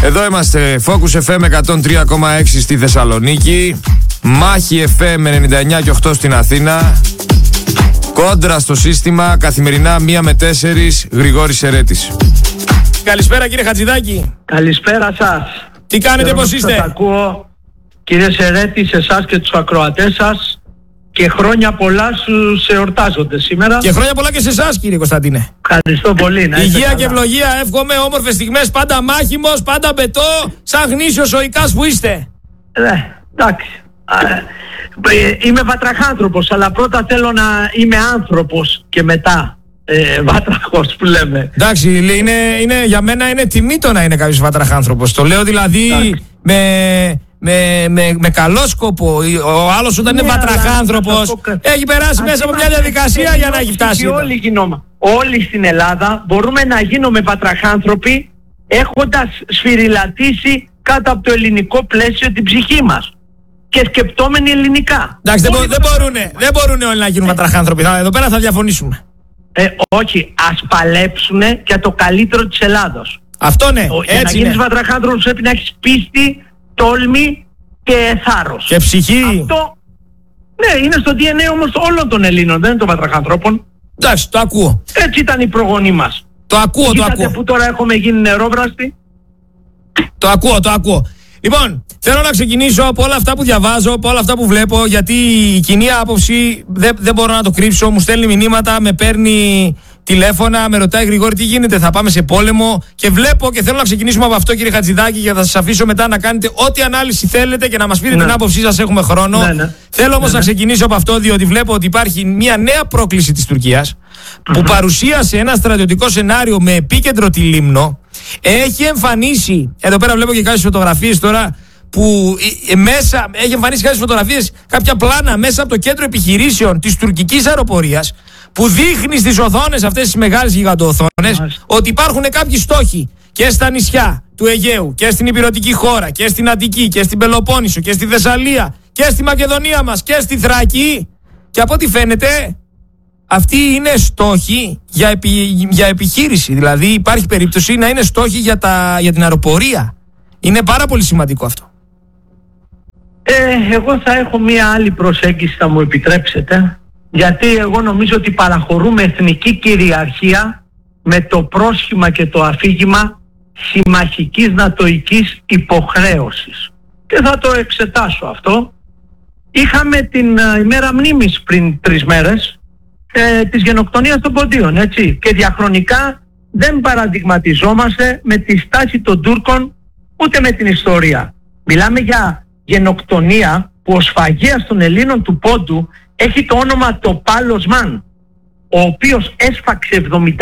Εδώ είμαστε, Focus FM 103,6 στη Θεσσαλονίκη, Μάχη FM 99 και 8 στην Αθήνα, Κόντρα στο σύστημα, καθημερινά 1 με 4, Γρηγόρης Σερέτης. Καλησπέρα κύριε Χατζηδάκη. Καλησπέρα σας. Τι κάνετε, πώς είστε? Σας ακούω κύριε Σερέτη, σε εσάς και τους ακροατές σας, και χρόνια πολλά στους εορτάζονται σήμερα. Και χρόνια πολλά και σε εσάς κύριε Κωνσταντίνε. Ευχαριστώ πολύ. Να υγεία και ευλογία, εύχομαι, όμορφες στιγμές, πάντα μάχημος, πάντα μπετό, σαν γνήσιος ο Ικάς που είστε. Εντάξει. Είμαι βατραχάνθρωπος, αλλά πρώτα θέλω να είμαι άνθρωπος και μετά βάτραχος που λέμε. Εντάξει, για μένα είναι τιμή το να είναι κάποιος βατραχάνθρωπος. Το λέω δηλαδή με καλό σκοπό. Ο άλλος όταν είναι βατραχάνθρωπος έχει περάσει μέσα από μια διαδικασία για να έχει φτάσει. Όλοι στην Ελλάδα μπορούμε να γίνουμε βατραχάνθρωποι έχοντας σφυριλατήσει κάτω από το ελληνικό πλαίσιο την ψυχή μας και σκεπτόμενοι ελληνικά. Εντάξει, δεν μπορούν όλοι να γίνουν βατραχάνθρωποι. Εδώ πέρα θα διαφωνήσουμε. Όχι, ας παλέψουνε για το καλύτερο της Ελλάδος. Αυτό ναι, για να γίνεις βατραχάνθρωπος πρέπει να έχεις πίστη, τόλμη και θάρρος. Και ψυχή. Αυτό, ναι, είναι στο DNA όμως όλων των Ελλήνων, δεν είναι των βατραχανθρώπων. Εντάξει, το ακούω. Έτσι ήταν οι προγονείς μας. Το ακούω. Που τώρα έχουμε γίνει νερόβραστοι. Το ακούω. Λοιπόν, θέλω να ξεκινήσω από όλα αυτά που διαβάζω, από όλα αυτά που βλέπω, γιατί η κοινή άποψη δεν μπορώ να το κρύψω. Μου στέλνει μηνύματα, με παίρνει τηλέφωνα, με ρωτάει Γρηγόρη τι γίνεται, θα πάμε σε πόλεμο. Και βλέπω και θέλω να ξεκινήσουμε από αυτό κύριε Χατζηδάκη, για να σας αφήσω μετά να κάνετε ό,τι ανάλυση θέλετε και να μας πείτε την άποψή σας, έχουμε χρόνο. Θέλω όμως να ξεκινήσω από αυτό, διότι βλέπω ότι υπάρχει μια νέα πρόκληση της Τουρκίας που παρουσίασε ένα στρατιωτικό σενάριο με επίκεντρο τη Λίμνο. Έχει εμφανίσει, εδώ πέρα βλέπω και κάποιες φωτογραφίες τώρα, που μέσα έχει εμφανίσει κάποιες φωτογραφίες, κάποια πλάνα μέσα από το κέντρο επιχειρήσεων της τουρκικής αεροπορίας, που δείχνει στις οθόνες αυτές τις μεγάλες γιγαντοοθόνες ότι υπάρχουν κάποιοι στόχοι και στα νησιά του Αιγαίου και στην Ηπειρωτική χώρα και στην Αττική και στην Πελοπόννησο και στη Θεσσαλία και στη Μακεδονία μας και στη Θράκη, και από ό,τι φαίνεται αυτοί είναι στόχοι για επιχείρηση. Δηλαδή υπάρχει περίπτωση να είναι στόχοι για την αεροπορία. Είναι πάρα πολύ σημαντικό αυτό. Εγώ θα έχω μία άλλη προσέγγιση, θα μου επιτρέψετε. Γιατί εγώ νομίζω ότι παραχωρούμε εθνική κυριαρχία με το πρόσχημα και το αφήγημα συμμαχικής νατοικής υποχρέωσης. Και θα το εξετάσω αυτό. Είχαμε την ημέρα μνήμης πριν 3 μέρες της γενοκτονίας των Ποντίων, έτσι. Και διαχρονικά δεν παραδειγματιζόμαστε με τη στάση των Τούρκων ούτε με την ιστορία. Μιλάμε για γενοκτονία που ο σφαγέας των Ελλήνων του Πόντου έχει το όνομα Τοπάλος Μαν, ο οποίος έσφαξε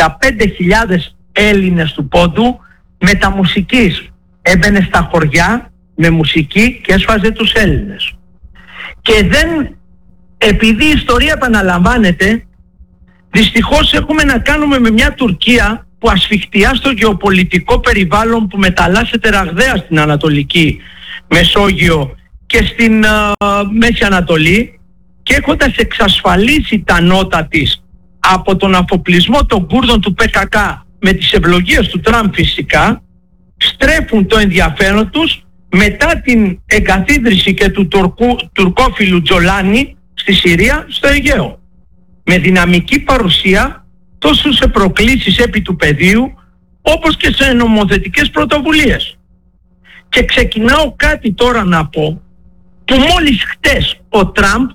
75.000 Έλληνες του Πόντου με τα μουσικής. Έμπαινε στα χωριά με μουσική και έσφαζε τους Έλληνες. Και επειδή η ιστορία επαναλαμβάνεται, δυστυχώς έχουμε να κάνουμε με μια Τουρκία που ασφιχτιά στο γεωπολιτικό περιβάλλον που μεταλλάσσεται ραγδαία στην Ανατολική Μεσόγειο και στην Μέση Ανατολή, και έχοντας εξασφαλίσει τα νότα της από τον αφοπλισμό των Κούρδων του ΠΚΚ με τις ευλογίες του Τραμπ φυσικά, στρέφουν το ενδιαφέρον τους μετά την εγκαθίδρυση και του τουρκόφιλου Τζολάνη στη Συρία, στο Αιγαίο, με δυναμική παρουσία τόσο σε προκλήσεις επί του πεδίου όπως και σε νομοθετικές πρωτοβουλίες. Και ξεκινάω κάτι τώρα να πω, που μόλις χτες ο Τραμπ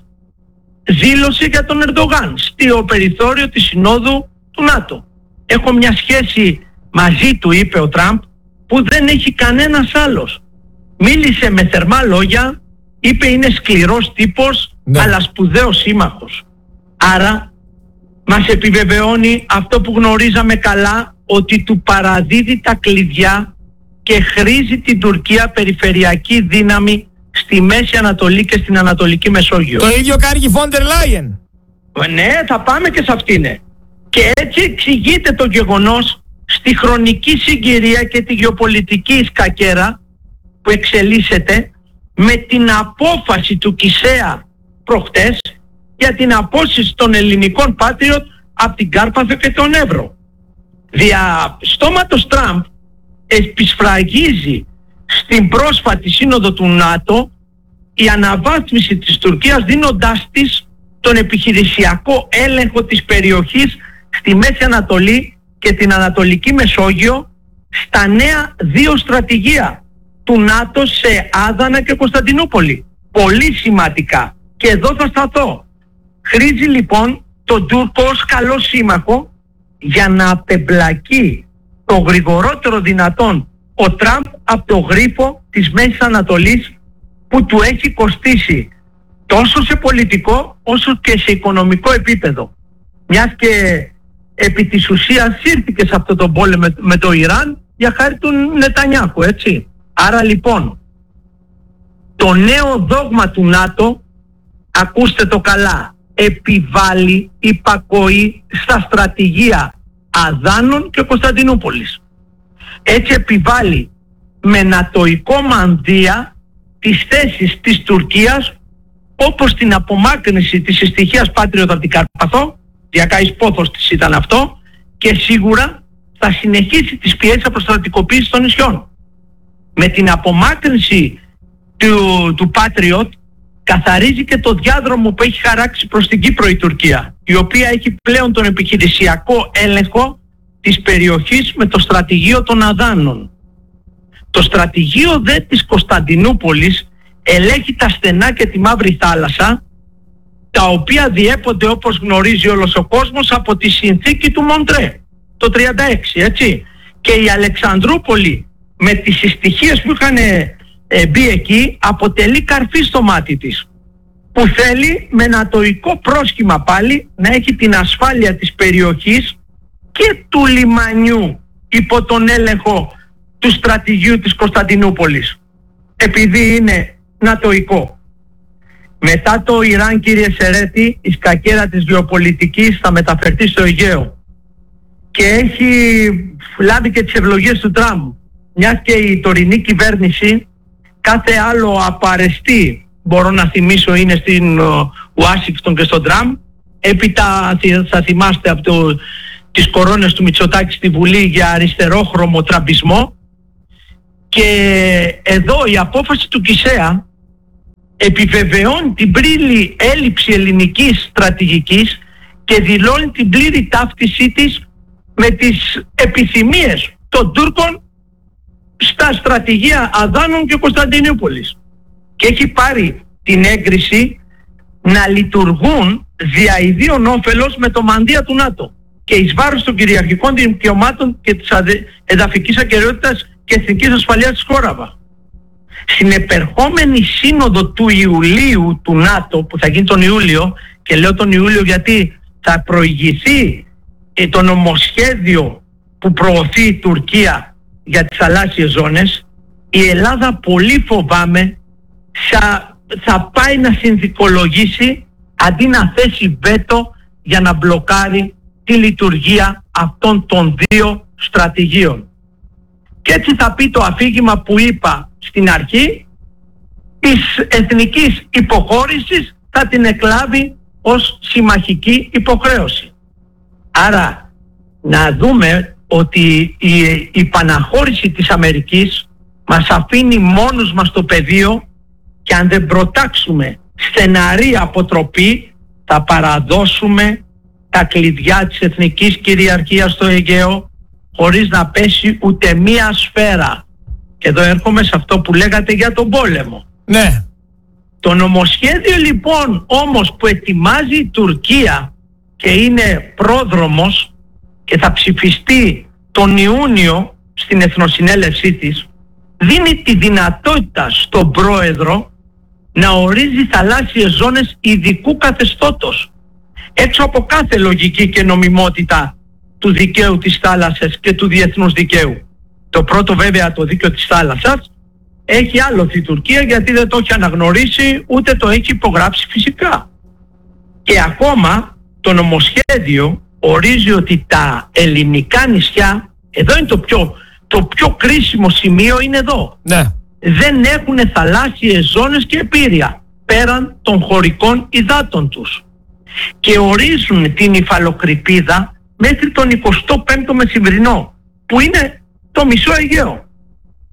δήλωσε για τον Ερντογάν στο περιθώριο της Συνόδου του ΝΑΤΟ. Έχω μια σχέση μαζί του, είπε ο Τραμπ, που δεν έχει κανένας άλλος. Μίλησε με θερμά λόγια, είπε είναι σκληρός τύπος, αλλά σπουδαίος σύμμαχος. Άρα μας επιβεβαιώνει αυτό που γνωρίζαμε καλά, ότι του παραδίδει τα κλειδιά και χρήζει την Τουρκία περιφερειακή δύναμη στη Μέση Ανατολή και στην Ανατολική Μεσόγειο. Το ίδιο κάνει η Φόντερ Λάιεν. Ναι, θα πάμε και σε αυτήν. Και έτσι εξηγείται το γεγονός στη χρονική συγκυρία και τη γεωπολιτική σκακέρα που εξελίσσεται με την απόφαση του Κισέα προχτές για την απόσυση των ελληνικών Patriot από την Κάρπαθο και τον Εύρο. Δια στόματος Τραμπ επισφραγίζει στην πρόσφατη σύνοδο του ΝΑΤΟ η αναβάθμιση της Τουρκίας, δίνοντάς της τον επιχειρησιακό έλεγχο της περιοχής στη Μέση Ανατολή και την Ανατολική Μεσόγειο στα νέα 2 στρατηγία του ΝΑΤΟ σε Άδανα και Κωνσταντινούπολη. Πολύ σημαντικά. Και εδώ θα σταθώ. Χρήζει λοιπόν τον Τούρκο ως καλό σύμμαχο για να απεμπλακεί το γρηγορότερο δυνατόν ο Τραμπ από το γρίφο της Μέσης Ανατολής που του έχει κοστίσει τόσο σε πολιτικό όσο και σε οικονομικό επίπεδο. Μιας και επί της ουσίας ήρθηκε σε αυτό τον πόλεμο με το Ιράν για χάρη του Νετανιάχου, έτσι. Άρα λοιπόν το νέο δόγμα του ΝΑΤΟ, ακούστε το καλά, επιβάλλει υπακοή στα στρατηγία Αδάνων και Κωνσταντινούπολης. Έτσι επιβάλλει με νατοϊκό μανδύα τις θέσεις της Τουρκίας, όπως την απομάκρυνση της συστοιχίας Patriot από την Καρπαθό, διακάης πόθος της ήταν αυτό, και σίγουρα θα συνεχίσει τις πιέσεις αποστρατικοποίησης των νησιών. Με την απομάκρυνση του Patriot καθαρίζει και το διάδρομο που έχει χαράξει προς την Κύπρο η Τουρκία, η οποία έχει πλέον τον επιχειρησιακό έλεγχο της περιοχής με το στρατηγείο των Αδάνων. Το στρατηγείο δε της Κωνσταντινούπολης ελέγχει τα στενά και τη Μαύρη Θάλασσα, τα οποία διέπονται, όπως γνωρίζει όλος ο κόσμος, από τη συνθήκη του Μοντρέ το 1936, έτσι. Και η Αλεξανδρούπολη με τις συστοιχίες που είχαν μπει εκεί αποτελεί καρφί στο μάτι της, που θέλει με νατοϊκό πρόσχημα πάλι να έχει την ασφάλεια της περιοχής και του λιμανιού υπό τον έλεγχο του στρατηγείου της Κωνσταντινούπολης, επειδή είναι νατοϊκό. Μετά το Ιράν, κύριε Σερέτη, η σκακέρα της γεωπολιτικής θα μεταφερθεί στο Αιγαίο και έχει λάβει και τις ευλογίες του Τραμπ, μιας και η τωρινή κυβέρνηση κάθε άλλο απαρεστή, μπορώ να θυμίσω, είναι στην Ουάσιγκτον και στον Τραμπ. Έπειτα θα θυμάστε από τις κορώνες του Μητσοτάκη στη Βουλή για αριστερόχρωμο τραμπισμό. Και εδώ η απόφαση του Κισέα επιβεβαιώνει την πλήρη έλλειψη ελληνικής στρατηγικής και δηλώνει την πλήρη ταύτισή της με τις επιθυμίες των Τούρκων στα στρατηγεία Αδάνων και Κωνσταντινούπολης. Και έχει πάρει την έγκριση να λειτουργούν δια ιδίων όφελος με το μανδύα του ΝΑΤΟ και εις βάρος των κυριαρχικών δικαιωμάτων και της εδαφικής ακεραιότητας και εθνικής ασφαλείας της χώρας. Στην επερχόμενη σύνοδο του Ιουλίου του ΝΑΤΟ, που θα γίνει τον Ιούλιο, και λέω τον Ιούλιο γιατί θα προηγηθεί το νομοσχέδιο που προωθεί η Τουρκία για τις θαλάσσιες ζώνες, η Ελλάδα πολύ φοβάμαι θα πάει να συνθηκολογήσει αντί να θέσει βέτο για να μπλοκάρει τη λειτουργία αυτών των 2 στρατηγίων. Και έτσι θα πει το αφήγημα που είπα στην αρχή, της εθνικής υποχώρησης θα την εκλάβει ως συμμαχική υποχρέωση. Άρα να δούμε ότι η παναχώρηση της Αμερικής μας αφήνει μόνους μας στο πεδίο και αν δεν προτάξουμε στεναρή αποτροπή θα παραδώσουμε τα κλειδιά της εθνικής κυριαρχίας στο Αιγαίο χωρίς να πέσει ούτε μία σφαίρα. Και εδώ έρχομαι σε αυτό που λέγατε για τον πόλεμο. Ναι. Το νομοσχέδιο λοιπόν όμως που ετοιμάζει η Τουρκία και είναι πρόδρομος και θα ψηφιστεί τον Ιούνιο στην Εθνοσυνέλευσή της, δίνει τη δυνατότητα στον πρόεδρο να ορίζει θαλάσσιες ζώνες ειδικού καθεστώτος, έξω από κάθε λογική και νομιμότητα του δικαίου της θάλασσας και του διεθνούς δικαίου. Το πρώτο βέβαια, το δίκαιο της θάλασσας, έχει άλοθη η Τουρκία γιατί δεν το έχει αναγνωρίσει ούτε το έχει υπογράψει φυσικά. Και ακόμα το νομοσχέδιο ορίζει ότι τα ελληνικά νησιά, εδώ είναι το πιο κρίσιμο σημείο, είναι εδώ. Ναι. Δεν έχουν θαλάσσιες ζώνες και επήρεια πέραν των χωρικών υδάτων τους. Και ορίζουν την υφαλοκρηπίδα μέχρι τον 25ο μεσημβρινό, που είναι το μισό Αιγαίο.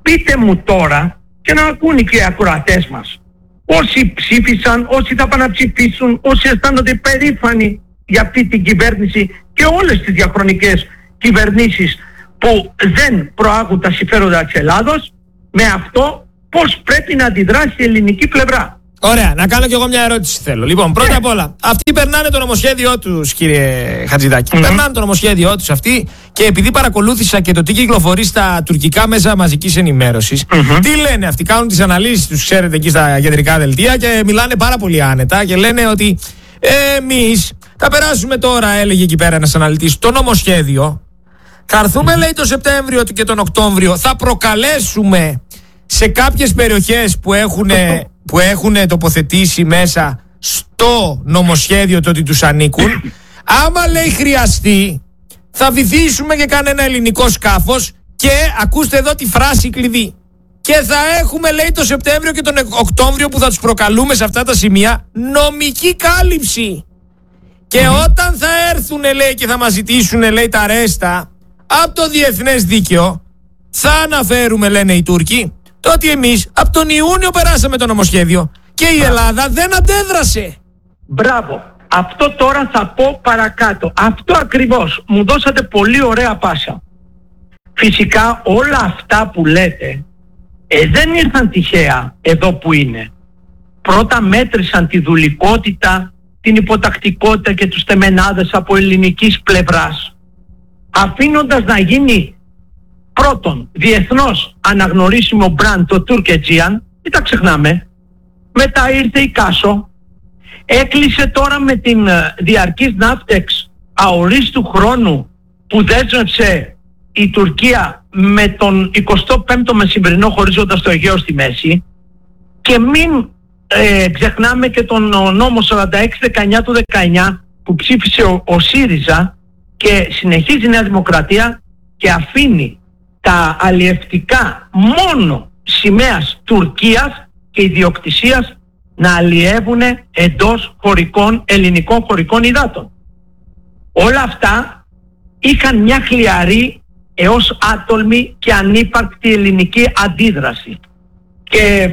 πείτε μου τώρα και να ακούνε και οι ακροατές μας, όσοι ψήφισαν, όσοι θα πάνε να ψηφίσουν, όσοι αισθάνονται περήφανοι για αυτή την κυβέρνηση και όλες τις διαχρονικές κυβερνήσεις που δεν προάγουν τα συμφέροντα της Ελλάδος, με αυτό πώς πρέπει να αντιδράσει η ελληνική πλευρά. Ωραία, να κάνω κι εγώ μια ερώτηση θέλω. Λοιπόν, πρώτα απ' όλα, αυτοί περνάνε το νομοσχέδιό τους, κύριε Χατζηδάκη. Περνάνε το νομοσχέδιό τους αυτοί και επειδή παρακολούθησα και το τι κυκλοφορεί στα τουρκικά μέσα μαζικής ενημέρωσης, τι λένε αυτοί, κάνουν τις αναλύσεις τους, ξέρετε, εκεί στα κεντρικά δελτία και μιλάνε πάρα πολύ άνετα και λένε ότι εμείς θα περάσουμε τώρα, έλεγε εκεί πέρα ένας αναλυτής, το νομοσχέδιο. Θα έρθουμε, λέει, το Σεπτέμβριο και τον Οκτώβριο, θα προκαλέσουμε σε κάποιες περιοχές που έχουν τοποθετήσει μέσα στο νομοσχέδιο το ότι τους ανήκουν. Άμα, λέει, χρειαστεί, θα βυθίσουμε και κανένα ελληνικό σκάφος και ακούστε εδώ τη φράση κλειδί. Και θα έχουμε, λέει, το Σεπτέμβριο και τον Οκτώβριο που θα τους προκαλούμε σε αυτά τα σημεία νομική κάλυψη. Και όταν θα έρθουν, λέει, και θα μας ζητήσουν, λέει, τα ρέστα από το διεθνές δίκαιο, θα αναφέρουμε, λένε οι Τούρκοι, το ότι εμείς από τον Ιούνιο περάσαμε το νομοσχέδιο και η Ελλάδα δεν αντέδρασε. Μπράβο. Αυτό τώρα θα πω παρακάτω. Αυτό ακριβώς. Μου δώσατε πολύ ωραία πάσα. Φυσικά όλα αυτά που λέτε δεν ήρθαν τυχαία εδώ που είναι. Πρώτα μέτρησαν τη δουλικότητα, την υποτακτικότητα και τους τεμενάδες από ελληνικής πλευράς, αφήνοντας να γίνει πρώτον διεθνώς αναγνωρίσιμο μπραντ το Turk-Aegean, μην τα ξεχνάμε. Μετά ήρθε η Κάσο, έκλεισε τώρα με την διαρκής ναύτεξ αορίστου χρόνου που δέσμευσε η Τουρκία με τον 25ο μεσημβρινό χωρίζοντας το Αιγαίο στη μέση, και μην ξεχνάμε και τον νόμο 46-19 του 19 που ψήφισε ο ΣΥΡΙΖΑ και συνεχίζει η Νέα Δημοκρατία και αφήνει τα αλλιευτικά μόνο σημαίας Τουρκίας και ιδιοκτησίας να αλλιεύουν εντός ελληνικών χωρικών υδάτων. Όλα αυτά είχαν μια χλιαρή έως άτολμη και ανύπαρκτη ελληνική αντίδραση. Και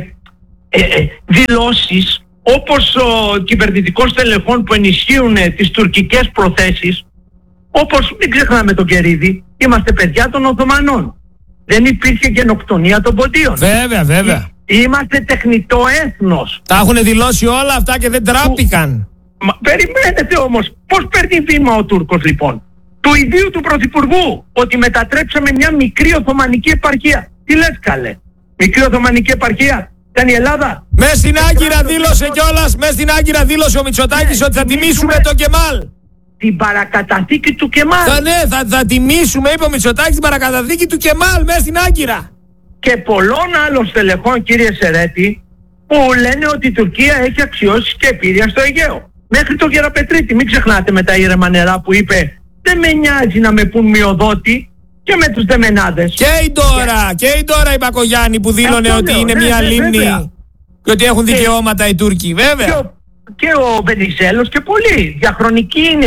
δηλώσεις όπως ο κυβερνητικός τελεχών που ενισχύουν τις τουρκικές προθέσεις, όπως μην ξεχνάμε τον Κερίδη, είμαστε παιδιά των Οθωμανών. Δεν υπήρχε γενοκτονία των Ποντίων. Βέβαια. Είμαστε τεχνητό έθνος. Τα έχουν δηλώσει όλα αυτά και δεν τράπηκαν. Περιμένετε όμως, πώς παίρνει βήμα ο Τούρκος λοιπόν? Του ιδίου του Πρωθυπουργού, ότι μετατρέψαμε μια μικρή Οθωμανική επαρχία. Τι λες καλέ? Μικρή Οθωμανική επαρχία ήταν η Ελλάδα? Μες στην Άγκυρα δήλωσε κιόλας, μες στην Άγκυρα δήλωσε ο Μητσοτάκης ότι θα τιμήσουμε τον Κεμάλ. Την παρακαταθήκη του Κεμάλ. Θα τιμήσουμε, είπε ο Μητσοτάκης, την παρακαταθήκη του Κεμάλ μέσα στην Άγκυρα. Και πολλών άλλων στελεχών, κύριε Σερέτη, που λένε ότι η Τουρκία έχει αξιώσεις και επίρρεια στο Αιγαίο. Μέχρι το Γεραπετρίτη, μην ξεχνάτε με τα ήρεμα νερά που είπε δεν με νοιάζει να με πουν μειοδότη, και με τους δεμενάδες. Και η Ντόρα η Μπακογιάννη που δήλωνε ότι είναι μια λίμνη και ότι έχουν δικαιώματα οι Τούρκοι, βέβαια. Και ο Βενιζέλος και πολλοί. Διαχρονική είναι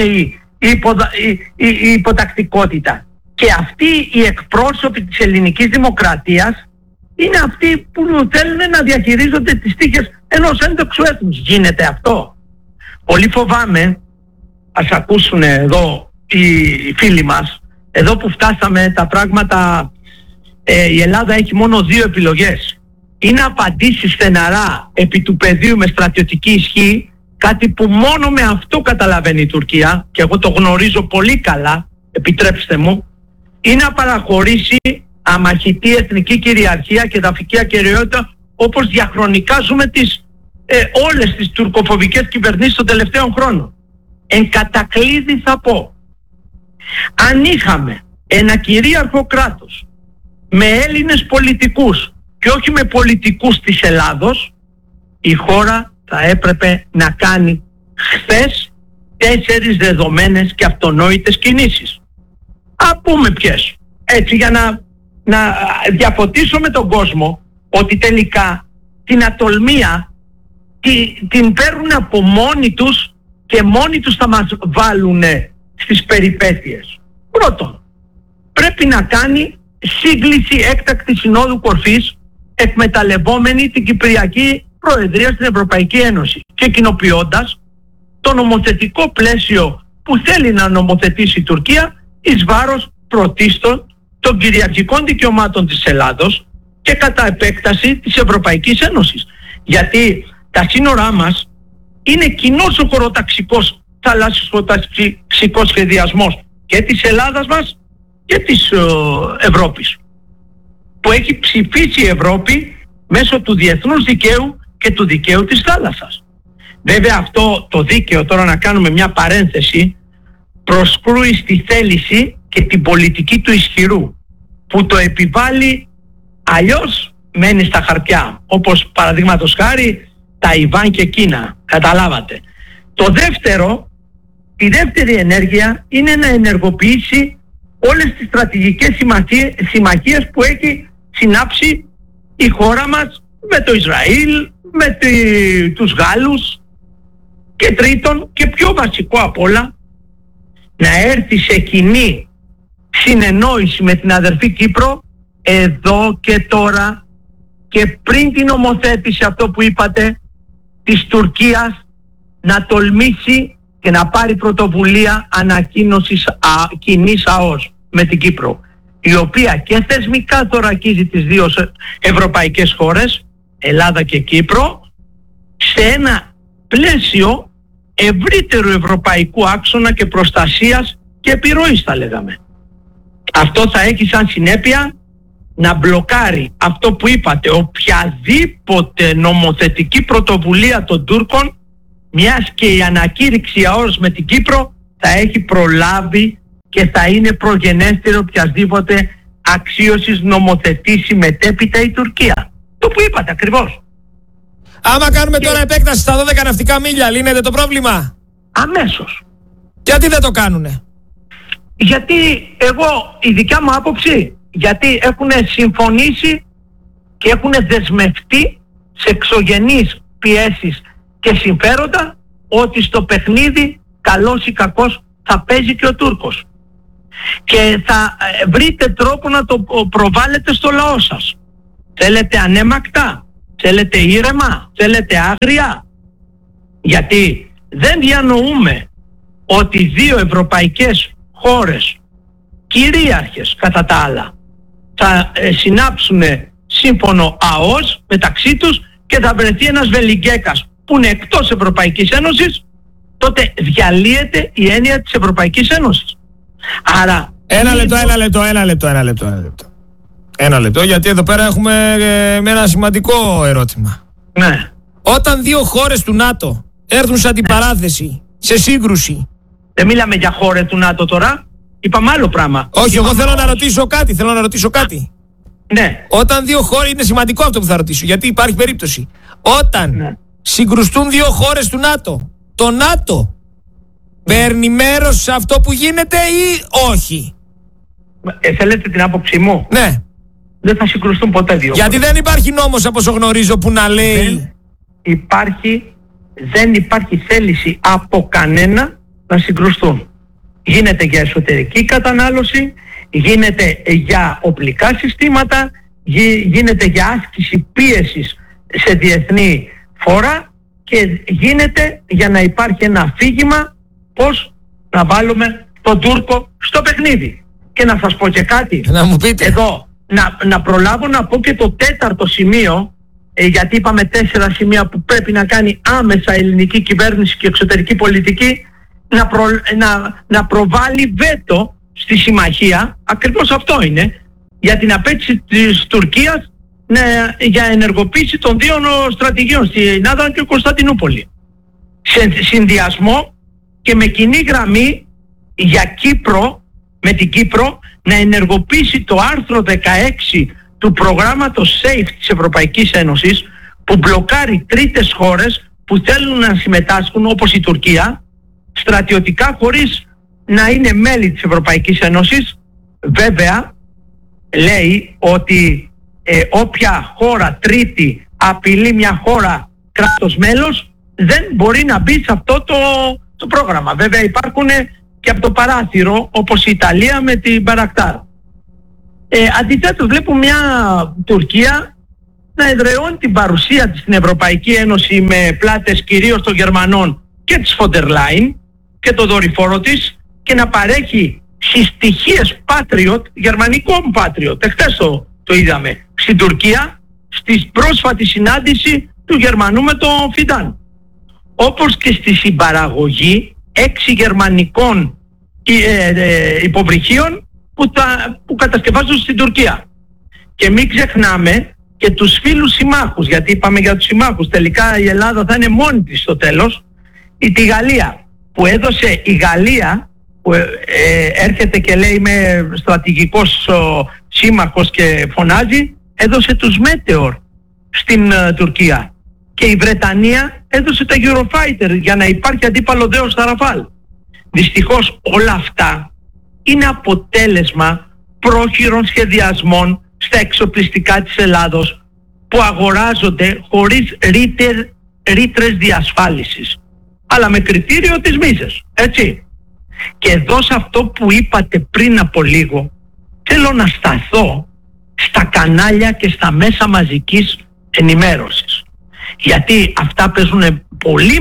η υποτακτικότητα. Και αυτοί οι εκπρόσωποι της ελληνικής δημοκρατίας είναι αυτοί που θέλουν να διαχειρίζονται τις τύχες ενός έντοξου έθνους. Γίνεται αυτό? Πολύ φοβάμαι, ας ακούσουν εδώ οι φίλοι μας, εδώ που φτάσαμε τα πράγματα, η Ελλάδα έχει μόνο δύο επιλογές. Ή να απαντήσει στεναρά επί του πεδίου με στρατιωτική ισχύ, κάτι που μόνο με αυτό καταλαβαίνει η Τουρκία και εγώ το γνωρίζω πολύ καλά, επιτρέψτε μου, ή να παραχωρήσει αμαχητή εθνική κυριαρχία και εδαφική ακεραιότητα όπως διαχρονικά ζούμε όλες τις τουρκοφοβικές κυβερνήσεις των τελευταίων χρόνων. Εν κατακλείδη θα πω, αν είχαμε ένα κυρίαρχο κράτος με Έλληνες πολιτικούς και όχι με πολιτικούς της Ελλάδος, η χώρα θα έπρεπε να κάνει χθες 4 δεδομένες και αυτονόητες κινήσεις. Πούμε ποιες. Έτσι για να διαφωτίσω με τον κόσμο ότι τελικά την ατολμία την παίρνουν από μόνοι τους και μόνοι τους θα μας βάλουν στις περιπέτειες. Πρώτον, πρέπει να κάνει σύγκληση έκτακτης συνόδου κορφής, εκμεταλλευόμενη την Κυπριακή Προεδρία στην Ευρωπαϊκή Ένωση και κοινοποιώντας το νομοθετικό πλαίσιο που θέλει να νομοθετήσει η Τουρκία εις βάρος πρωτίστων των κυριαρχικών δικαιωμάτων της Ελλάδος και κατά επέκταση της Ευρωπαϊκής Ένωσης. Γιατί τα σύνορά μας είναι κοινός ο χωροταξικός, θαλάσσιος χωροταξικός σχεδιασμός και της Ελλάδας μας και της Ευρώπης, που έχει ψηφίσει η Ευρώπη μέσω του διεθνούς δικαίου και του δικαίου της θάλασσας. Βέβαια αυτό το δίκαιο, τώρα να κάνουμε μια παρένθεση, προσκρούει στη θέληση και την πολιτική του ισχυρού, που το επιβάλλει, αλλιώς μένει στα χαρτιά, όπως παραδείγματος χάρη Ταϊβάν και Κίνα, καταλάβατε. Το δεύτερο, η δεύτερη ενέργεια είναι να ενεργοποιήσει όλες τις στρατηγικές συμμαχίες που έχει συνάψει η χώρα μας με το Ισραήλ, με τους Γάλλους, και τρίτον και πιο βασικό απ' όλα, να έρθει σε κοινή συνεννόηση με την αδερφή Κύπρο εδώ και τώρα και πριν την νομοθέτηση, αυτό που είπατε, της Τουρκίας, να τολμήσει και να πάρει πρωτοβουλία ανακοίνωσης κοινής ΑΟΣ με την Κύπρο, η οποία και θεσμικά θωρακίζει τις δύο ευρωπαϊκές χώρες, Ελλάδα και Κύπρο, σε ένα πλαίσιο ευρύτερου ευρωπαϊκού άξονα και προστασίας και επιρροής, θα λέγαμε. Αυτό θα έχει σαν συνέπεια να μπλοκάρει αυτό που είπατε, οποιαδήποτε νομοθετική πρωτοβουλία των Τούρκων, μιας και η ανακήρυξη ΑΟΣ με την Κύπρο θα έχει προλάβει και θα είναι προγενέστερο οποιασδήποτε αξίωσης νομοθετήσει μετέπειτα η Τουρκία. Το που είπατε ακριβώς. Άμα κάνουμε τώρα επέκταση στα 12 ναυτικά μίλια, λύνεται το πρόβλημα? Αμέσως. Γιατί δεν το κάνουνε? Γιατί η δικιά μου άποψη, γιατί έχουν συμφωνήσει και έχουν δεσμευτεί σε εξωγενείς πιέσεις και συμφέροντα ότι στο παιχνίδι, καλός ή κακός, θα παίζει και ο Τούρκος. Και θα βρείτε τρόπο να το προβάλλετε στο λαό σας. Θέλετε ανέμακτα, θέλετε ήρεμα, θέλετε άγρια. Γιατί δεν διανοούμε ότι δύο ευρωπαϊκές χώρες, κυρίαρχες κατά τα άλλα, θα συνάψουν σύμφωνο ΑΟΣ μεταξύ τους και θα βρεθεί ένας Βελιγγέκας που είναι εκτός Ευρωπαϊκής Ένωσης, τότε διαλύεται η έννοια της Ευρωπαϊκής Ένωσης. Άρα... Ένα λεπτό, γιατί εδώ πέρα έχουμε ένα σημαντικό ερώτημα. Ναι. Όταν δύο χώρες του ΝΑΤΟ έρθουν σε αντιπαράθεση, σε σύγκρουση... Δεν μιλάμε για χώρες του ΝΑΤΟ τώρα, είπαμε άλλο πράγμα. Όχι, εγώ θέλω να ρωτήσω κάτι. Ναι. Όταν δύο χώρες, είναι σημαντικό αυτό που θα ρωτήσω, γιατί υπάρχει περίπτωση. Όταν συγκρουστούν δύο χώρες του ΝΑΤΟ, το ΝΑΤΟ παίρνει μέρος σε αυτό που γίνεται ή όχι? Θέλετε την άποψή μου? Ναι. Δεν θα συγκρουστούν ποτέ δύο. Γιατί δεν υπάρχει νόμος, από όσο γνωρίζω, που να λέει... Δεν υπάρχει θέληση από κανένα να συγκρουστούν. Γίνεται για εσωτερική κατανάλωση, γίνεται για οπλικά συστήματα, γίνεται για άσκηση πίεσης σε διεθνή φόρα και γίνεται για να υπάρχει ένα αφήγημα πώς να βάλουμε τον Τούρκο στο παιχνίδι. Και να σας πω και κάτι. Να μου πείτε. Εδώ, να προλάβω να πω και το τέταρτο σημείο, γιατί είπαμε 4 σημεία που πρέπει να κάνει άμεσα η ελληνική κυβέρνηση και εξωτερική πολιτική, να προβάλλει βέτο στη συμμαχία, ακριβώς αυτό είναι, για την απέτηση της Τουρκίας για ενεργοποίηση των δύο στρατηγίων στην Άδρα και Κωνσταντινούπολη. Σε συνδυασμό και με κοινή γραμμή για Κύπρο, με την Κύπρο, να ενεργοποιήσει το άρθρο 16 του προγράμματος SAFE της Ευρωπαϊκής Ένωσης, που μπλοκάρει τρίτες χώρες που θέλουν να συμμετάσχουν, όπως η Τουρκία, στρατιωτικά χωρίς να είναι μέλη της Ευρωπαϊκής Ένωσης. Βέβαια, λέει ότι όποια χώρα τρίτη απειλεί μια χώρα κράτος μέλος, δεν μπορεί να μπει σε αυτό το πρόγραμμα. Βέβαια υπάρχουν και από το παράθυρο, όπως η Ιταλία με την Μπαρακτάρ. Αντιθέτως βλέπουμε μια Τουρκία να εδραιώνει την παρουσία της στην Ευρωπαϊκή Ένωση με πλάτες κυρίως των Γερμανών και της Φοντερ Λάιν και το δορυφόρο της, και να παρέχει συστοιχίες Patriot, γερμανικών Patriot. Εχθές το είδαμε στην Τουρκία, στη πρόσφατη συνάντηση του Γερμανού με τον Φιντάν. Όπως και στη συμπαραγωγή 6 γερμανικών υποβρυχίων που κατασκευάζονται στην Τουρκία. Και μην ξεχνάμε και τους φίλους συμμάχους, γιατί είπαμε για τους συμμάχους, τελικά η Ελλάδα θα είναι μόνη της στο τέλος, τη Γαλλία, που έδωσε η Γαλλία, που έρχεται και λέει είμαι στρατηγικός σύμμαχος και φωνάζει, έδωσε τους Meteor στην Τουρκία, και η Βρετανία έδωσε τα Eurofighter για να υπάρχει αντίπαλο δέος στα Ραφάλ. Δυστυχώς όλα αυτά είναι αποτέλεσμα πρόχειρων σχεδιασμών στα εξοπλιστικά της Ελλάδος που αγοράζονται χωρίς ρήτρες διασφάλισης, αλλά με κριτήριο τις μίζες, έτσι. Και εδώ σε αυτό που είπατε πριν από λίγο θέλω να σταθώ στα κανάλια και στα μέσα μαζικής ενημέρωσης, γιατί αυτά παίζουν πολύ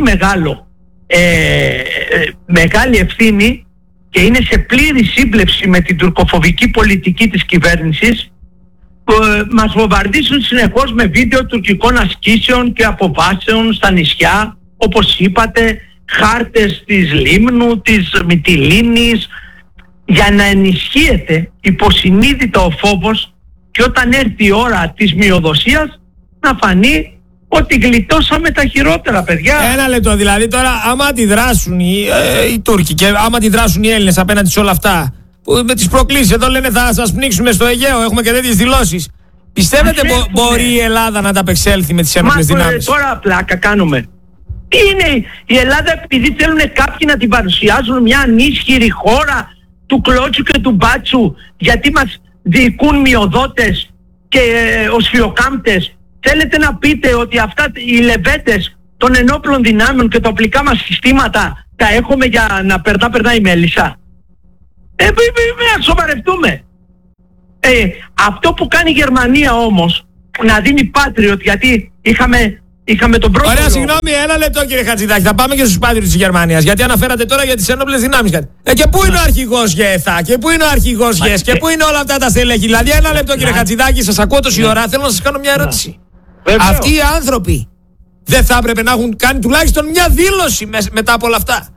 μεγάλη ευθύνη και είναι σε πλήρη σύμπλευση με την τουρκοφοβική πολιτική της κυβέρνησης, που μας βομβαρδίζουν συνεχώς με βίντεο τουρκικών ασκήσεων και αποβάσεων στα νησιά, όπως είπατε, χάρτες της Λίμνου, της Μυτιλήνης, για να ενισχύεται υποσυνείδητα ο φόβος και όταν έρθει η ώρα της μειοδοσίας να φανεί ότι γλιτώσαμε τα χειρότερα, παιδιά. Ένα λεπτό, δηλαδή τώρα άμα αντιδράσουν οι Τούρκοι και άμα αντιδράσουν οι Έλληνες απέναντι σε όλα αυτά, που με τις προκλήσεις εδώ λένε θα σας πνίξουμε στο Αιγαίο, έχουμε και τέτοιες δηλώσεις, πιστεύετε μπορεί η Ελλάδα να ανταπεξέλθει με τις ένοπλες δυνάμεις? Τώρα πλάκα κάνουμε. Τι είναι η Ελλάδα, επειδή θέλουν κάποιοι να την παρουσιάζουν μια ανίσχυρη χώρα του κλώτσου και του μπάτσου, γιατί μας διοικούν μειοδότες και οσφιοκάμπτες? Θέλετε να πείτε ότι αυτά οι λεβέντες των ενόπλων δυνάμεων και τα οπλικά μας συστήματα τα έχουμε για να περνάει η μέλισσα? Να σοβαρευτούμε. Αυτό που κάνει η Γερμανία όμως, να δίνει Patriot, γιατί είχαμε τον πρώτο. Ωραία, συγγνώμη, ένα λεπτό κύριε Χατζηδάκη. Θα πάμε και στους Patriot της Γερμανίας. Γιατί αναφέρατε τώρα για τις ενόπλες δυνάμεις. Και πού είναι ο αρχηγός ΓΕΘΑ, και πού είναι ο αρχηγός ΓΕΣ, και πού είναι όλα αυτά τα στελέχη? Δηλαδή, ένα λεπτό κύριε Χατζηδάκη, σας ακούω τόση ώρα. Θέλω να σας κάνω μια ερώτηση. Αυτοί οι άνθρωποι δεν θα έπρεπε να έχουν κάνει τουλάχιστον μια δήλωση μετά από όλα αυτά?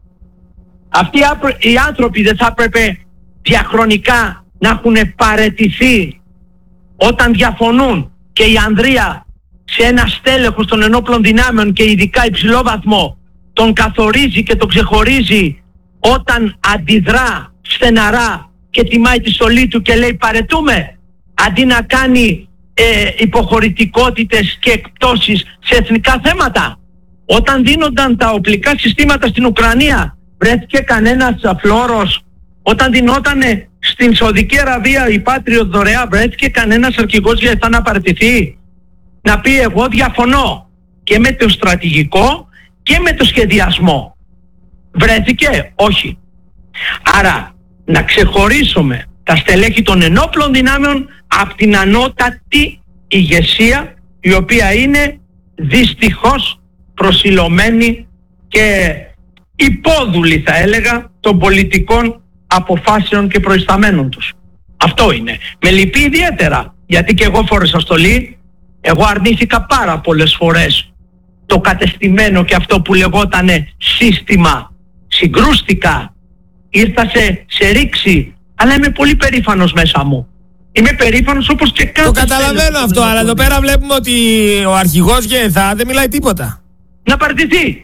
Αυτοί οι άνθρωποι δεν θα έπρεπε διαχρονικά να έχουν παραιτηθεί όταν διαφωνούν και η Ανδρεία σε ένα στέλεχος των ενόπλων δυνάμεων και ειδικά υψηλό βαθμό τον καθορίζει και τον ξεχωρίζει όταν αντιδρά στεναρά και τιμάει τη στολή του και λέει παρετούμε, αντί να κάνει υποχωρητικότητες και εκπτώσεις σε εθνικά θέματα? Όταν δίνονταν τα οπλικά συστήματα στην Ουκρανία, βρέθηκε κανένας φλόρος? Όταν δινότανε στην Σαουδική Αραβία η Patriot δωρεά, βρέθηκε κανένας αρχηγός για να παραιτηθεί? Να πει εγώ διαφωνώ και με το στρατηγικό και με το σχεδιασμό? Βρέθηκε? Όχι. Άρα να ξεχωρίσουμε τα στελέχη των ενόπλων δυνάμεων από την ανώτατη ηγεσία, η οποία είναι δυστυχώς προσιλωμένη και υπόδουλη, θα έλεγα, των πολιτικών αποφάσεων και προϊσταμένων τους. Αυτό είναι. Με λυπεί ιδιαίτερα, γιατί και εγώ φόρεσα στολή. Εγώ αρνήθηκα πάρα πολλές φορές το κατεστημένο και αυτό που λεγότανε σύστημα. Συγκρούστηκα, ήρθα σε ρήξη, αλλά είμαι πολύ περήφανος μέσα μου. Είμαι περήφανος όπως και κάθε. Το καταλαβαίνω αυτό, αλλά εδώ πέρα βλέπουμε ότι ο αρχηγός ΓΕΘΑ δεν μιλάει τίποτα. Να παραιτηθεί.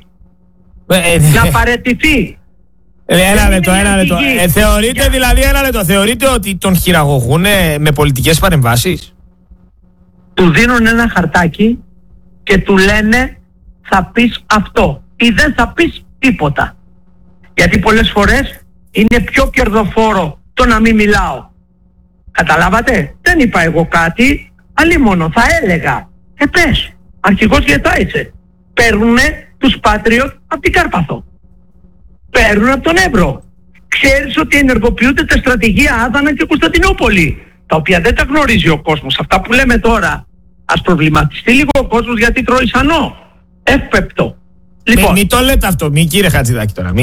Να παραιτηθεί. Ένα λεπτό. Θεωρείτε δηλαδή, θεωρείτε ότι τον χειραγωγούν με πολιτικές παρεμβάσεις? Του δίνουν ένα χαρτάκι και του λένε θα πεις αυτό ή δεν θα πεις τίποτα. Γιατί πολλές φορές είναι πιο κερδοφόρο το να μην μιλάω. Καταλάβατε? Δεν είπα εγώ κάτι, αλλήμονο θα έλεγα. Πες, αρχηγός ΓΕΘΑ είσαι. Παίρνουνε τους Patriot από την Κάρπαθο. Παίρνουν από τον Εύρο. Ξέρεις ότι ενεργοποιούνται τα στρατηγία Άδανα και Κωνσταντινούπολη. τα οποία δεν τα γνωρίζει ο κόσμος. Αυτά που λέμε τώρα, ας προβληματιστεί λίγο ο κόσμος γιατί τρώει σανό. Εύπεπτο. Λοιπόν, Μην το λέτε αυτό, κύριε Χατζηδάκη τώρα.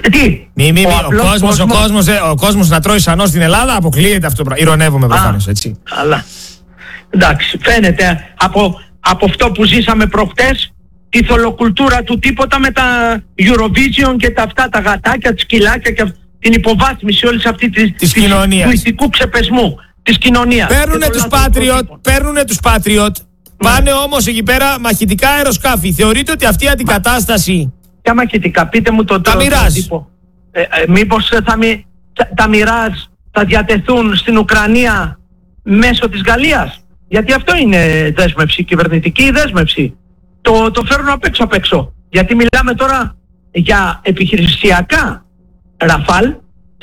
Ο κόσμος να τρώει σανό στην Ελλάδα αποκλείεται αυτό. Ηρωνεύομαι προφανώς, έτσι. Αλλά, εντάξει, φαίνεται από αυτό που ζήσαμε προχτές, τη θολοκουλτούρα του τίποτα με τα Eurovision και τα γατάκια, τα σκυλάκια και την υποβάθμιση όλης αυτή της κοινωνίας, του ηθικού ξεπεσμού της κοινωνίας. Παίρνουνε τους Patriot. Πάνε όμως εκεί πέρα μαχητικά αεροσκάφη. Θεωρείτε ότι αυτή η αντικατάσταση... Ποια μαχητικά, πείτε μου το τα Μιράζ. Μήπως τα Μιράζ θα διατεθούν στην Ουκρανία μέσω της Γαλλίας? Γιατί αυτό είναι δέσμευση, κυβερνητική δέσμευση. Το φέρνουν απ' έξω. Γιατί μιλάμε τώρα για επιχειρησιακά Ραφάλ,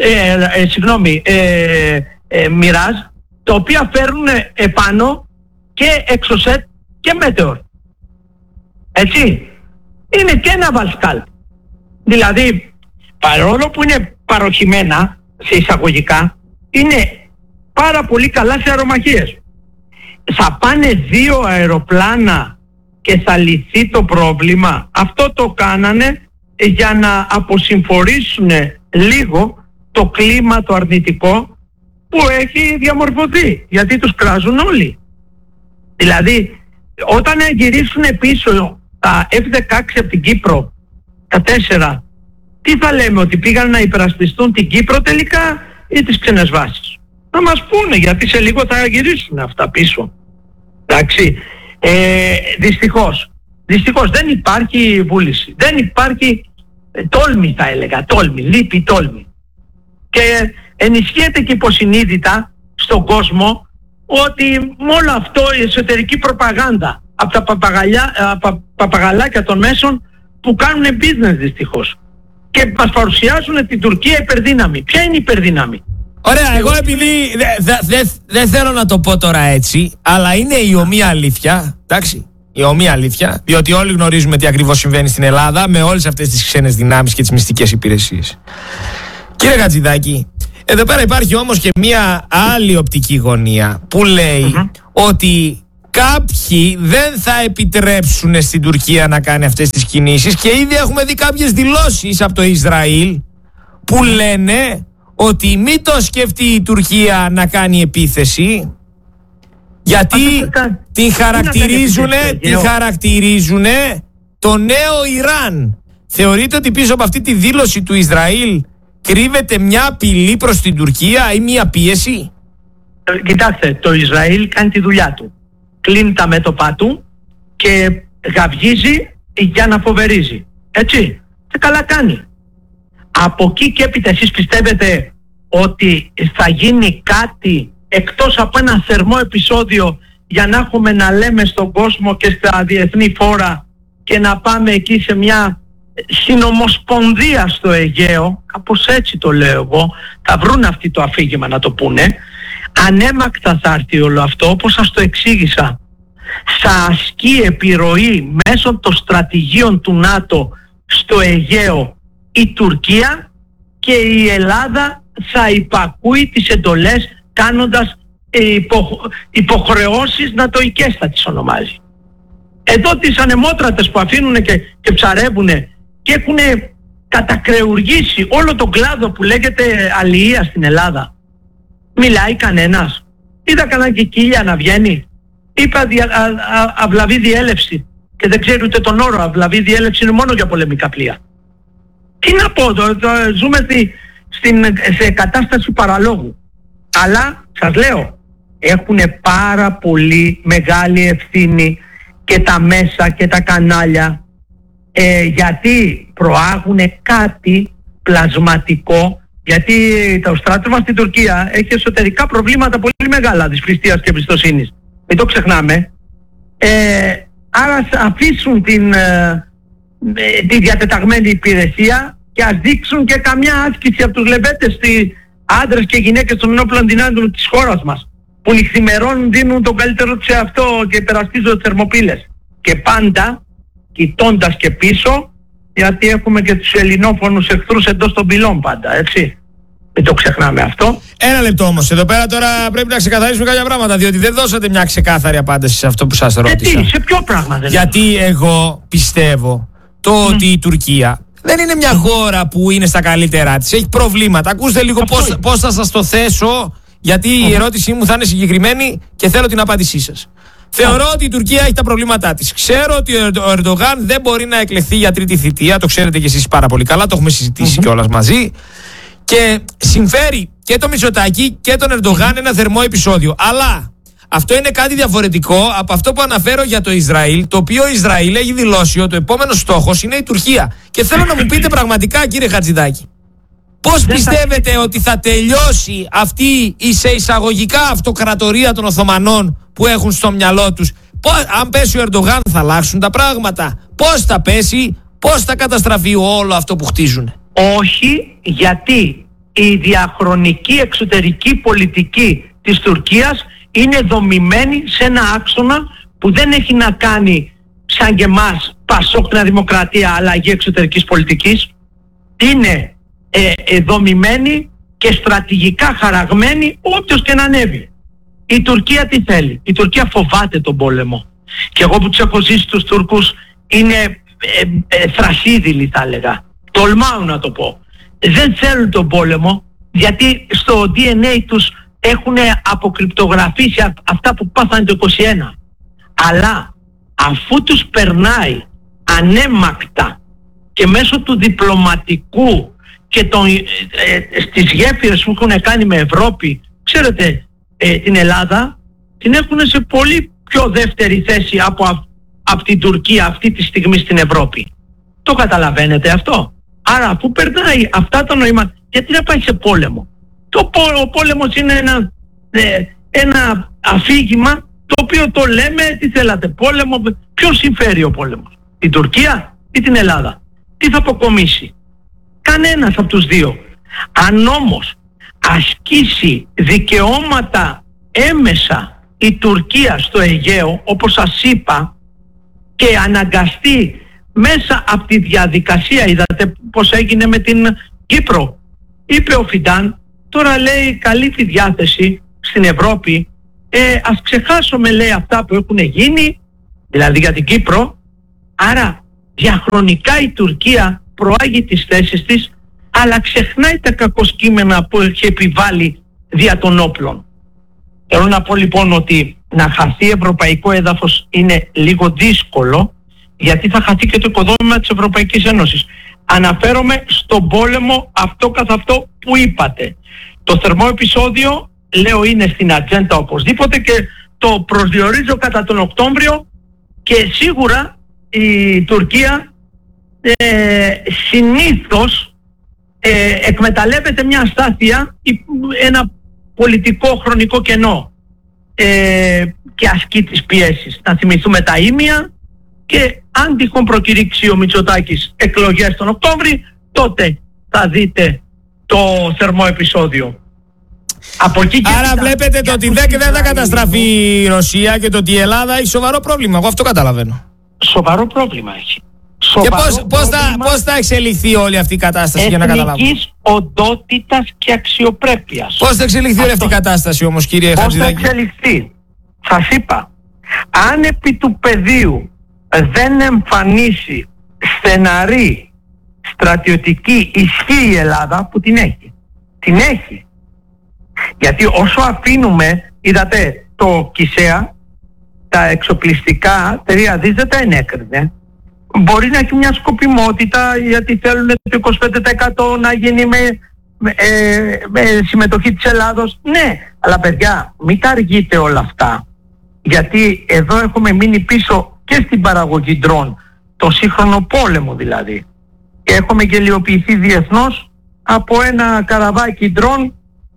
Μιράζ, τα οποία φέρνουν επάνω και Εξοσέτ και Μέτεορ. Έτσι. Είναι και ένα Βαλσκάλ. Δηλαδή, παρόλο που είναι παροχημένα σε εισαγωγικά, είναι πάρα πολύ καλά σε αερομαχίες. Θα πάνε 2 αεροπλάνα και θα λυθεί το πρόβλημα. Αυτό το κάνανε για να αποσυμφορήσουν λίγο το κλίμα το αρνητικό που έχει διαμορφωθεί. Γιατί τους κράζουν όλοι. Δηλαδή, όταν γυρίσουν πίσω τα F-16 από την Κύπρο, τα 4, τι θα λέμε, ότι πήγαν να υπερασπιστούν την Κύπρο τελικά ή τις ξένες βάσεις? Να μας πούνε, γιατί σε λίγο θα γυρίσουν αυτά πίσω. Εντάξει. Δυστυχώς δεν υπάρχει βούληση. Δεν υπάρχει τόλμη, θα έλεγα. Λείπει τόλμη. Και ενισχύεται και υποσυνείδητα στον κόσμο ότι με όλο αυτό η εσωτερική προπαγάνδα από τα παπαγαλάκια των μέσων που κάνουν business δυστυχώς και μας παρουσιάζουν την Τουρκία υπερδύναμη. Ποια είναι η υπερδύναμη? Ωραία, εγώ επειδή δεν θέλω να το πω τώρα έτσι, αλλά είναι η ομοία αλήθεια, εντάξει, η ομοία αλήθεια, διότι όλοι γνωρίζουμε τι ακριβώς συμβαίνει στην Ελλάδα με όλες αυτές τις ξένες δυνάμεις και τις μυστικές υπηρεσίες. Κύριε Χατζηδάκη, εδώ πέρα υπάρχει όμως και μία άλλη οπτική γωνία που λέει ότι κάποιοι δεν θα επιτρέψουν στην Τουρκία να κάνει αυτές τις κινήσεις και ήδη έχουμε δει κάποιες δηλώσεις από το Ισραήλ που λένε ότι μην το σκεφτεί η Τουρκία να κάνει επίθεση, γιατί την χαρακτηρίζουν το νέο Ιράν. Θεωρείτε ότι πίσω από αυτή τη δήλωση του Ισραήλ κρύβεται μια απειλή προς την Τουρκία ή μια πίεση? Κοιτάξτε, το Ισραήλ κάνει τη δουλειά του. Κλείνει τα μέτωπά του και γαυγίζει για να φοβερίζει. Έτσι. Και καλά κάνει. Από εκεί και έπειτα εσείς πιστεύετε ότι θα γίνει κάτι εκτός από ένα θερμό επεισόδιο για να έχουμε να λέμε στον κόσμο και στα διεθνή φόρα και να πάμε εκεί σε μια συνομοσπονδία στο Αιγαίο, κάπως έτσι το λέω εγώ, θα βρουν αυτοί το αφήγημα να το πούνε, ανέμακτα θα έρθει όλο αυτό, όπως σας το εξήγησα, θα ασκεί επιρροή μέσω των στρατηγίων του ΝΑΤΟ στο Αιγαίο η Τουρκία και η Ελλάδα θα υπακούει τις εντολές κάνοντας υποχρεώσεις νατοικές, θα τις ονομάζει. Εδώ τις ανεμότρατες που αφήνουν και ψαρεύουν και έχουν κατακρεουργήσει όλο τον κλάδο που λέγεται αλληλεία στην Ελλάδα. Μιλάει κανένας? Είδα κανένα κικίλια να βγαίνει? Είπα αυλαβή διέλευση και δεν ξέρει ούτε τον όρο. Αυλαβή διέλευση είναι μόνο για πολεμικά πλοία. Τι να πω, ζούμε σε κατάσταση παραλόγου. Αλλά σας λέω, έχουν πάρα πολύ μεγάλη ευθύνη και τα μέσα και τα κανάλια, γιατί προάγουν κάτι πλασματικό, γιατί το στράτευμα στην Τουρκία έχει εσωτερικά προβλήματα πολύ μεγάλα δυσπιστίας και εμπιστοσύνης. Μην το ξεχνάμε. Άρα αφήσουν τη διατεταγμένη υπηρεσία και ας δείξουν και καμιά άσκηση από τους λεβέτες άντρες και γυναίκες των ενόπλων δυνάμεων της χώρας μας, που νυχθημερών δίνουν τον καλύτερο τους εαυτό και υπερασπίζονται θερμοπύλες. Και πάντα κοιτώντας και πίσω, γιατί έχουμε και τους ελληνόφωνους εχθρούς εντός των πυλών πάντα, έτσι. Μην το ξεχνάμε αυτό. Ένα λεπτό όμως. Εδώ πέρα τώρα πρέπει να ξεκαθαρίσουμε κάποια πράγματα, διότι δεν δώσατε μια ξεκάθαρη απάντηση σε αυτό που σας ρώτησα. Γιατί, σε ποιο πράγμα δεν Γιατί εγώ πιστεύω ότι η Τουρκία δεν είναι μια χώρα που είναι στα καλύτερά της. Έχει προβλήματα. Ακούστε λίγο πώς θα σας το θέσω, γιατί η ερώτησή μου θα είναι συγκεκριμένη και θέλω την απάντησή σας. Θεωρώ ότι η Τουρκία έχει τα προβλήματά της. Ξέρω ότι ο Ερντογάν δεν μπορεί να εκλεχθεί για τρίτη θητεία. Το ξέρετε κι εσείς πάρα πολύ καλά. Το έχουμε συζητήσει κιόλας μαζί. Και συμφέρει και το Μητσοτάκη και τον Ερντογάν ένα θερμό επεισόδιο. Αλλά αυτό είναι κάτι διαφορετικό από αυτό που αναφέρω για το Ισραήλ, το οποίο Ισραήλ έχει δηλώσει ότι ο επόμενος στόχος είναι η Τουρκία. Και θέλω να μου πείτε πραγματικά, κύριε Χατζηδάκη, πώς πιστεύετε ότι θα τελειώσει αυτή η σε εισαγωγικά αυτοκρατορία των Οθωμανών που έχουν στο μυαλό τους? Αν πέσει ο Ερντογάν θα αλλάξουν τα πράγματα? Πώς θα πέσει, πώς θα καταστραφεί όλο αυτό που χτίζουν? Όχι, γιατί η διαχρονική εξωτερική πολιτική της Τουρκίας είναι δομημένη σε ένα άξονα που δεν έχει να κάνει σαν και εμάς Πασόκ Νέα Δημοκρατία αλλαγή εξωτερικής πολιτικής. Είναι δομημένη και στρατηγικά χαραγμένη όποιος και να ανέβει. Η Τουρκία τι θέλει? Η Τουρκία φοβάται τον πόλεμο. Και εγώ που τους έχω ζήσει τους Τούρκους είναι θρασίδηλοι θα έλεγα. Τολμάω να το πω. Δεν θέλουν τον πόλεμο γιατί στο DNA τους έχουν αποκρυπτογραφήσει αυτά που πάθανε το 21. Αλλά αφού τους περνάει ανέμακτα και μέσω του διπλωματικού και στις γέφυρες που έχουν κάνει με Ευρώπη, ξέρετε, την Ελλάδα την έχουν σε πολύ πιο δεύτερη θέση από την Τουρκία αυτή τη στιγμή στην Ευρώπη. Το καταλαβαίνετε αυτό? Άρα αφού περνάει αυτά τα νοήματα, γιατί να πάει σε πόλεμο? Ο πόλεμος είναι ένα αφήγημα το οποίο το λέμε, τι θέλατε, πόλεμο? Ποιον συμφέρει ο πόλεμος? Την Τουρκία ή την Ελλάδα? Τι θα αποκομίσει? Κανένας από τους δύο. Αν όμως ασκήσει δικαιώματα έμεσα η Τουρκία στο Αιγαίο, όπως σας είπα, και αναγκαστεί μέσα από τη διαδικασία, είδατε πως έγινε με την Κύπρο, είπε ο Φιντάν, τώρα λέει καλή τη διάθεση στην Ευρώπη, ας ξεχάσουμε λέει αυτά που έχουν γίνει, δηλαδή για την Κύπρο. Άρα διαχρονικά η Τουρκία προάγει τις θέσεις της, αλλά ξεχνάει τα κακοσκήμενα που έχει επιβάλει δια των όπλων. Θέλω να πω λοιπόν ότι να χαθεί ευρωπαϊκό έδαφος είναι λίγο δύσκολο, γιατί θα χαθεί και το οικοδόμημα της Ευρωπαϊκής Ένωσης. Αναφέρομαι στον πόλεμο αυτό καθ' αυτό που είπατε. Το θερμό επεισόδιο, λέω, είναι στην ατζέντα οπωσδήποτε και το προσδιορίζω κατά τον Οκτώβριο, και σίγουρα η Τουρκία συνήθως εκμεταλλεύεται μια αστάθεια, ένα πολιτικό χρονικό κενό, και ασκεί τις πιέσεις. Να θυμηθούμε τα ίμια, και αν τυχόν προκηρύξει ο Μητσοτάκης εκλογές τον Οκτώβρη, τότε θα δείτε το θερμό επεισόδιο. Από εκεί και άρα βλέπετε το ότι δεν θα καταστραφεί η Ρωσία και το ότι η Ελλάδα έχει σοβαρό πρόβλημα. Εγώ αυτό καταλαβαίνω. Σοβαρό πρόβλημα έχει. Και πώς θα εξελιχθεί όλη αυτή η κατάσταση για να καταλάβουμε? Εθνικής οντότητας και αξιοπρέπειας. Πώς θα εξελιχθεί όλη αυτή η κατάσταση όμως, κύριε Χατζηδάκη? Πώς θα εξελιχθεί? Σας είπα, αν επί του πεδίου δεν εμφανίσει στεναρή στρατιωτική ισχύ η Ελλάδα, που την έχει. Την έχει. Γιατί όσο αφήνουμε, είδατε, το ΚΙΣΕΑ, τα εξοπλιστικά 3 δις δεν τα ενέκρινε. Μπορεί να έχει μια σκοπιμότητα, γιατί θέλουν το 25% να γίνει με συμμετοχή της Ελλάδος. Ναι, αλλά παιδιά, μην τα αργείτε όλα αυτά. Γιατί εδώ έχουμε μείνει πίσω και στην παραγωγή ντρόν, το σύγχρονο πόλεμο δηλαδή. Και έχουμε γελιοποιηθεί διεθνώς από ένα καραβάκι ντρόν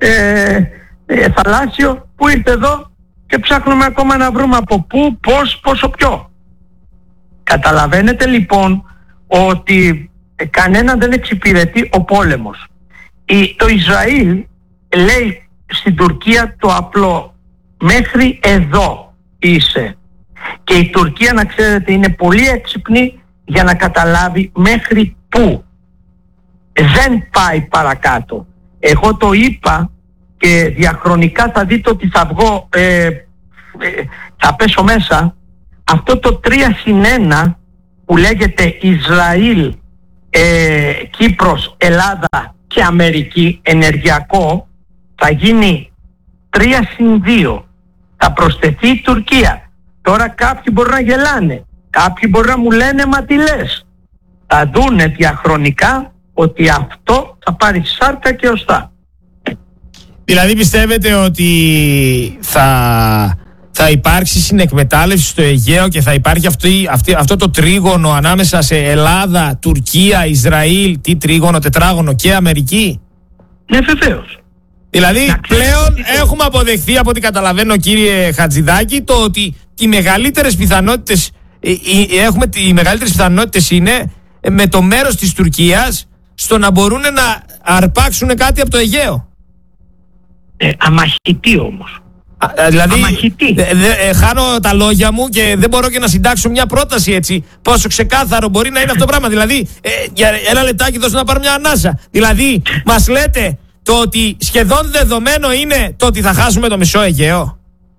θαλάσσιο που ήρθε εδώ και ψάχνουμε ακόμα να βρούμε από πού, πώς, πόσο πιο. Καταλαβαίνετε λοιπόν ότι κανένα δεν εξυπηρετεί ο πόλεμος. Το Ισραήλ λέει στην Τουρκία το απλό, μέχρι εδώ είσαι. Και η Τουρκία, να ξέρετε, είναι πολύ έξυπνη για να καταλάβει μέχρι πού. Δεν πάει παρακάτω. Εγώ το είπα και διαχρονικά θα δείτε ότι θα βγω, θα πέσω μέσα. Αυτό το 3+1 που λέγεται Ισραήλ, Κύπρος, Ελλάδα και Αμερική ενεργειακό θα γίνει 3+2. Θα προσθεθεί η Τουρκία. Τώρα κάποιοι μπορεί να γελάνε, κάποιοι μπορεί να μου λένε μα τι λες. Θα δούνε διαχρονικά ότι αυτό θα πάρει σάρκα και οστά. Δηλαδή πιστεύετε ότι θα υπάρξει συνεκμετάλλευση στο Αιγαίο και θα υπάρχει αυτό το τρίγωνο ανάμεσα σε Ελλάδα, Τουρκία, Ισραήλ, τι τρίγωνο, τετράγωνο και Αμερική? Ναι, βεβαίως. Δηλαδή πλέον έχουμε αποδεχθεί, από ό,τι καταλαβαίνω κύριε Χατζηδάκη, το ότι οι μεγαλύτερες πιθανότητες είναι με το μέρος της Τουρκίας στο να μπορούν να αρπάξουν κάτι από το Αιγαίο. Αμαχητή όμως. Δηλαδή χάνω τα λόγια μου και δεν μπορώ και να συντάξω μια πρόταση έτσι. Πόσο ξεκάθαρο μπορεί να είναι αυτό το πράγμα. Δηλαδή για ένα λεπτάκι δώστε να πάρω μια ανάσα. Δηλαδή μας λέτε το ότι σχεδόν δεδομένο είναι το ότι θα χάσουμε το μισό Αιγαίο.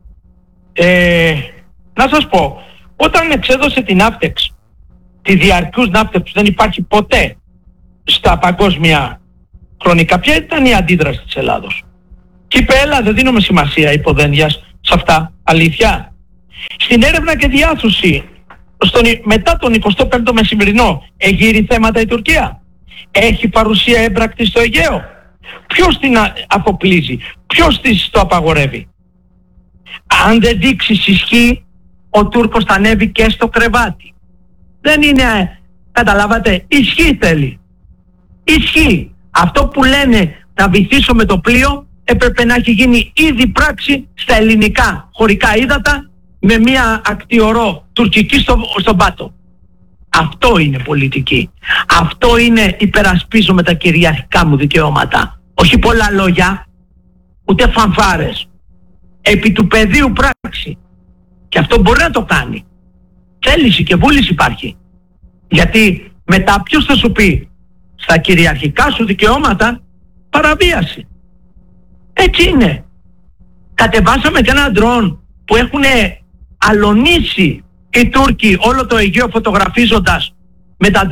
Να σας πω, όταν εξέδωσε την Ναύτεξ, τη διαρκούς Ναύτεξ που δεν υπάρχει ποτέ στα παγκόσμια χρονικά, ποια ήταν η αντίδραση της Ελλάδος? Και είπε, έλα, δεν δίνουμε σημασία υποδένειας σε αυτά, αλήθεια. Στην έρευνα και διάσωση μετά τον 25ο μεσημερινό εγείρει θέματα η Τουρκία? Έχει παρουσία έμπρακτη στο Αιγαίο? Ποιος την αποπλίζει? Ποιος της το απαγορεύει? Αν δεν δείξεις ισχύ, ο Τούρκος θα ανέβει και στο κρεβάτι. Δεν είναι, καταλάβατε, ισχύ θέλει. Ισχύ. Αυτό που λένε να βυθίσω με το πλοίο έπρεπε να έχει γίνει ήδη πράξη στα ελληνικά χωρικά ύδατα με μια ακτιορό τουρκική στον πάτο. Αυτό είναι πολιτική. Αυτό είναι υπερασπίζω με τα κυριαρχικά μου δικαιώματα. Όχι πολλά λόγια, ούτε φανφάρες. Επί του πεδίου πράξη. Και αυτό μπορεί να το κάνει. Θέληση και βούληση υπάρχει. Γιατί μετά ποιος θα σου πει στα κυριαρχικά σου δικαιώματα παραβίαση. Έτσι είναι. Κατεβάσαμε και ένα ντρόν που έχουν αλωνίσει οι Τούρκοι όλο το Αιγαίο φωτογραφίζοντας με τα